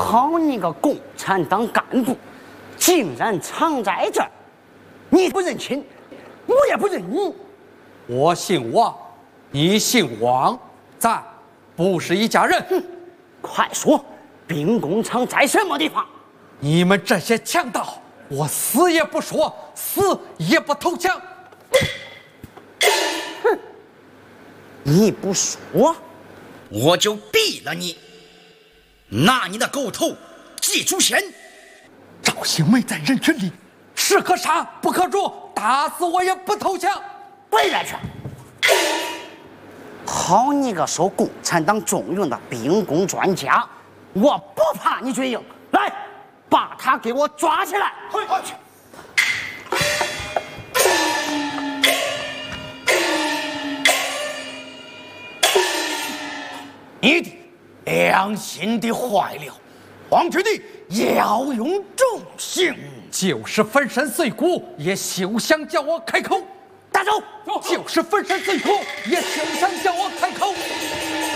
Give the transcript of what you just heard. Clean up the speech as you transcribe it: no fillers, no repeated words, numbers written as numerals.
好你个共产党干部，竟然藏在这儿！你不认亲，我也不认你。 我姓王，你姓王，咱不是一家人。 哼，快说，兵工厂在什么地方？ 你们这些强盗，我死也不说，死也不投降。 哼，你不说， 我就毙了你！拿你的狗头祭祖先！ 赵兴梅在人群里，士可杀不可辱，打死我也不投降。 回来去！好你个受共产党重用的兵工专家，我不怕你嘴硬，来，把他给我抓起来！去！ 你的良心的坏了，皇军的要用重刑， 就是粉身碎骨也休想叫我开口。 打走！ 就是粉身碎骨也休想叫我开口。